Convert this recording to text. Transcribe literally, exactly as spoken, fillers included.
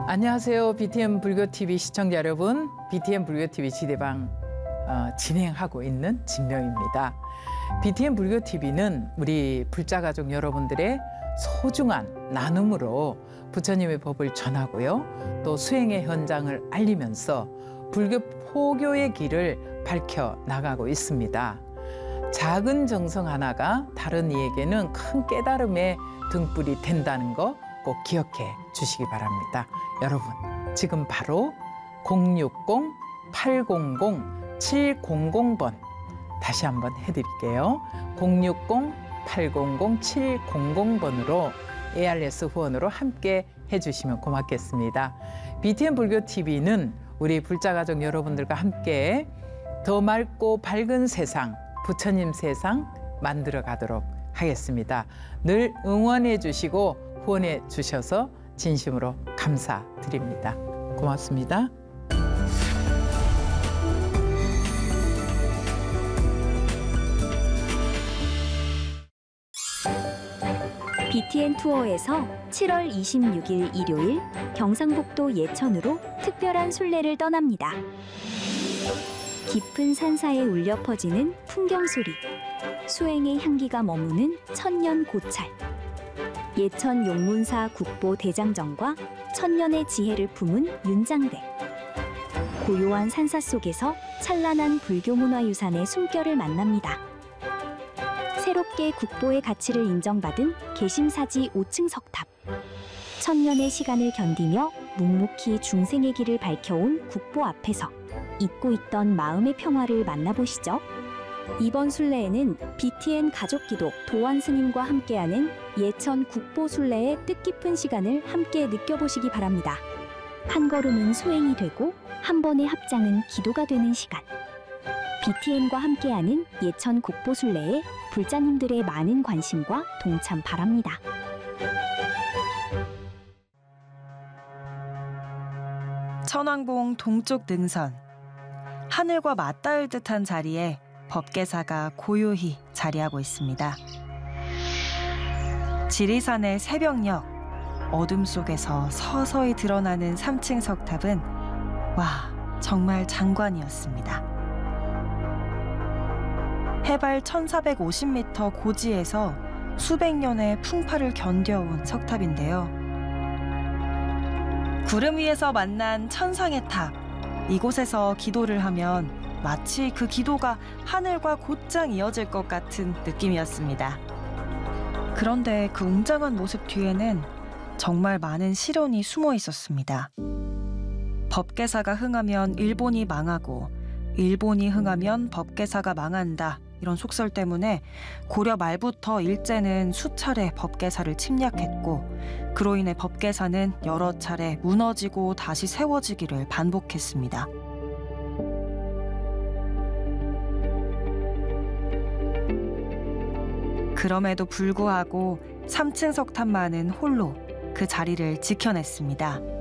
안녕하세요. 비티엠 불교티비 시청자 여러분. 비티엠 불교티비 지대방 어, 진행하고 있는 진명입니다. 비티엠 불교티비는 우리 불자가족 여러분들의 소중한 나눔으로 부처님의 법을 전하고요. 또 수행의 현장을 알리면서 불교 포교의 길을 밝혀 나가고 있습니다. 작은 정성 하나가 다른 이에게는 큰 깨달음의 등불이 된다는 거 꼭 기억해 주시기 바랍니다. 여러분, 지금 바로 공육공 팔공공 칠공공 번 다시 한번 해드릴게요. 공육공 팔공공 칠공공 번으로 에이알에스 후원으로 함께 해주시면 고맙겠습니다. 비티엠 불교티비는 우리 불자가족 여러분들과 함께 더 맑고 밝은 세상, 부처님 세상 만들어 가도록 하겠습니다. 늘 응원해 주시고 후원해 주셔서 진심으로 감사드립니다. 고맙습니다. 비티엔 투어에서 칠월 이십육일 일요일 경상북도 예천으로 특별한 순례를 떠납니다. 깊은 산사에 울려 퍼지는 풍경소리, 수행의 향기가 머무는 천년 고찰, 예천 용문사 국보 대장정과 천년의 지혜를 품은 윤장대, 고요한 산사 속에서 찬란한 불교 문화유산의 숨결을 만납니다. 새롭게 국보의 가치를 인정받은 개심사지 오 층 석탑, 천년의 시간을 견디며 묵묵히 중생의 길을 밝혀온 국보 앞에서 잊고 있던 마음의 평화를 만나보시죠. 이번 순례에는 비티엔 가족기도 도안 스님과 함께하는 예천 국보 순례의 뜻깊은 시간을 함께 느껴보시기 바랍니다. 한 걸음은 수행이 되고 한 번의 합장은 기도가 되는 시간. 비티엔과 함께하는 예천 국보 순례에 불자님들의 많은 관심과 동참 바랍니다. 천왕봉 동쪽 능선. 하늘과 맞닿을 듯한 자리에 법계사가 고요히 자리하고 있습니다. 지리산의 새벽녘, 어둠 속에서 서서히 드러나는 삼 층 석탑은 와, 정말 장관이었습니다. 해발 천사백오십 미터 고지에서 수백 년의 풍파를 견뎌온 석탑인데요. 구름 위에서 만난 천상의 탑, 이곳에서 기도를 하면 마치 그 기도가 하늘과 곧장 이어질 것 같은 느낌이었습니다. 그런데 그 웅장한 모습 뒤에는 정말 많은 시련이 숨어 있었습니다. 법계사가 흥하면 일본이 망하고 일본이 흥하면 법계사가 망한다, 이런 속설 때문에 고려 말부터 일제는 수차례 법계사를 침략했고 그로 인해 법계사는 여러 차례 무너지고 다시 세워지기를 반복했습니다. 그럼에도 불구하고 삼 층 석탑만은 홀로 그 자리를 지켜냈습니다.